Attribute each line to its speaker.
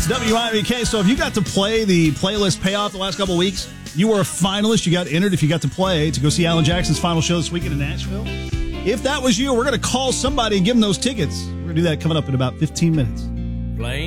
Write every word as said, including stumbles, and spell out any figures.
Speaker 1: W I B K. So if you got to play the playlist payoff the last couple of weeks, you were a finalist. You got entered if you got to play to go see Alan Jackson's final show this weekend in Nashville. If that was you, we're going to call somebody and give them those tickets. We're going to do that coming up in about fifteen minutes.
Speaker 2: Blame.